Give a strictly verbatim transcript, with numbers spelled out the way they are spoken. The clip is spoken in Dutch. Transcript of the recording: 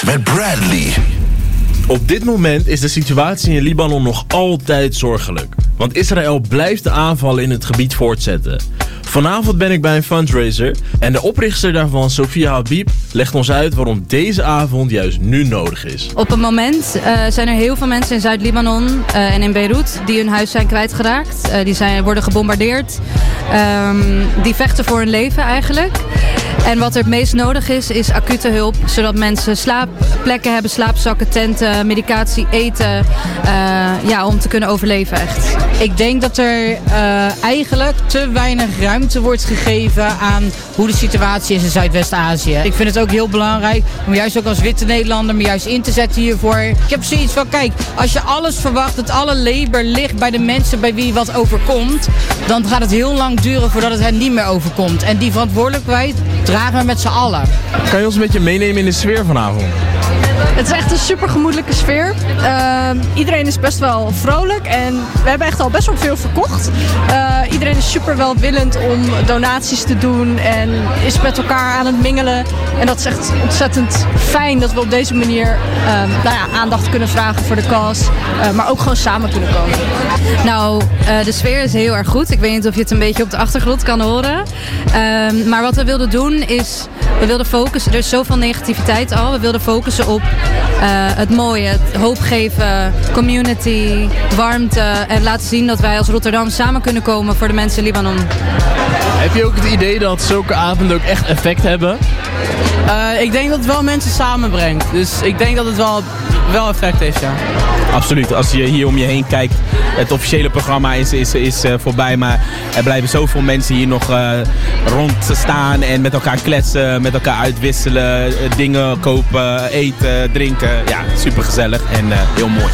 met Bradley. Op dit moment is de situatie in Libanon nog altijd zorgelijk. Want Israël blijft de aanvallen in het gebied voortzetten. Vanavond ben ik bij een fundraiser en de oprichter daarvan, Sofia Habib, legt ons uit waarom deze avond juist nu nodig is. Op het moment uh, zijn er heel veel mensen in Zuid-Libanon uh, en in Beirut die hun huis zijn kwijtgeraakt. Uh, die zijn, worden gebombardeerd. Um, die vechten voor hun leven eigenlijk. En wat er het meest nodig is, is acute hulp. Zodat mensen slaapplekken hebben, slaapzakken, tenten, medicatie, eten. Uh, ja, om te kunnen overleven echt. Ik denk dat er uh, eigenlijk te weinig ruimte wordt gegeven aan hoe de situatie is in Zuidwest-Azië. Ik vind het ook heel belangrijk om juist ook als witte Nederlander me juist in te zetten hiervoor. Ik heb zoiets van, kijk, als je alles verwacht, dat alle labor ligt bij de mensen bij wie wat overkomt, dan gaat het heel lang duren voordat het hen niet meer overkomt. En die verantwoordelijkheid dragen we met z'n allen. Kan je ons een beetje meenemen in de sfeer vanavond? Het is echt een super gemoedelijke sfeer. Uh, iedereen is best wel vrolijk en we hebben echt al best wel veel verkocht. Uh, iedereen is super welwillend om donaties te doen en is met elkaar aan het mingelen. En dat is echt ontzettend fijn dat we op deze manier uh, nou ja, aandacht kunnen vragen voor de cause. Uh, maar ook gewoon samen kunnen komen. Nou, uh, de sfeer is heel erg goed. Ik weet niet of je het een beetje op de achtergrond kan horen. Uh, maar wat we wilden doen is, we wilden focussen, er is zoveel negativiteit al. We wilden focussen op uh, het mooie, het hoop geven, community, warmte. En laten zien dat wij als Rotterdam samen kunnen komen voor de mensen in Libanon. Heb je ook het idee dat zulke avonden ook echt effect hebben? Uh, ik denk dat het wel mensen samenbrengt. Dus ik denk dat het wel, wel effect heeft, ja. Absoluut. Als je hier om je heen kijkt, het officiële programma is, is, is uh, voorbij. Maar er blijven zoveel mensen hier nog uh, rond staan en met elkaar kletsen, met elkaar uitwisselen, uh, dingen kopen, eten, drinken. Ja, super gezellig en uh, heel mooi.